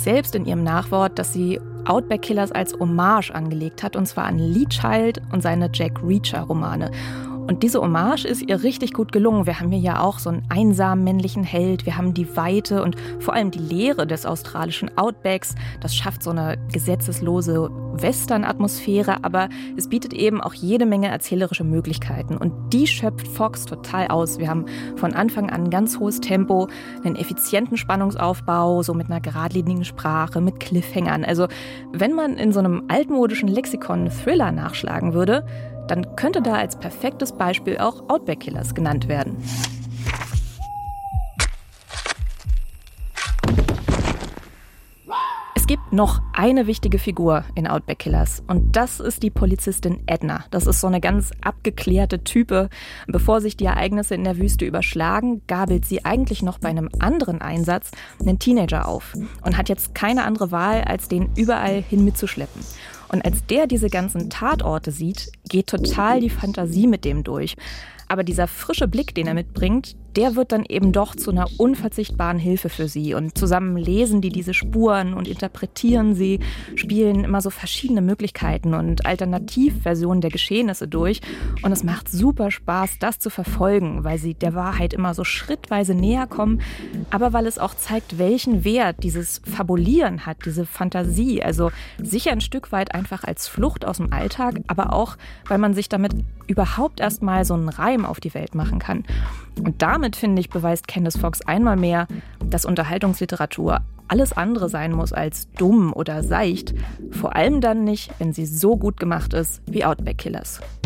selbst in ihrem Nachwort, dass sie Outback Killers als Hommage angelegt hat, und zwar an Lee Child und seine Jack Reacher-Romane. Und diese Hommage ist ihr richtig gut gelungen. Wir haben hier ja auch so einen einsamen männlichen Held. Wir haben die Weite und vor allem die Leere des australischen Outbacks. Das schafft so eine gesetzeslose Western-Atmosphäre, aber es bietet eben auch jede Menge erzählerische Möglichkeiten. Und die schöpft Fox total aus. Wir haben von Anfang an ein ganz hohes Tempo, einen effizienten Spannungsaufbau, so mit einer geradlinigen Sprache, mit Cliffhangern. Also wenn man in so einem altmodischen Lexikon einen Thriller nachschlagen würde, dann könnte da als perfektes Beispiel auch Outback Killers genannt werden. Es gibt noch eine wichtige Figur in Outback Killers und das ist die Polizistin Edna. Das ist so eine ganz abgeklärte Type. Bevor sich die Ereignisse in der Wüste überschlagen, gabelt sie eigentlich noch bei einem anderen Einsatz einen Teenager auf und hat jetzt keine andere Wahl, als den überall hin mitzuschleppen. Und als der diese ganzen Tatorte sieht, geht total die Fantasie mit dem durch. Aber dieser frische Blick, den er mitbringt, der wird dann eben doch zu einer unverzichtbaren Hilfe für sie. Und zusammen lesen die diese Spuren und interpretieren sie, spielen immer so verschiedene Möglichkeiten und Alternativversionen der Geschehnisse durch. Und es macht super Spaß, das zu verfolgen, weil sie der Wahrheit immer so schrittweise näher kommen, aber weil es auch zeigt, welchen Wert dieses Fabulieren hat, diese Fantasie. Also sicher ein Stück weit einfach als Flucht aus dem Alltag, aber auch, weil man sich damit überhaupt erst mal so einen Reim auf die Welt machen kann. Und damit, finde ich, beweist Candice Fox einmal mehr, dass Unterhaltungsliteratur alles andere sein muss als dumm oder seicht. Vor allem dann nicht, wenn sie so gut gemacht ist wie Outback Killers.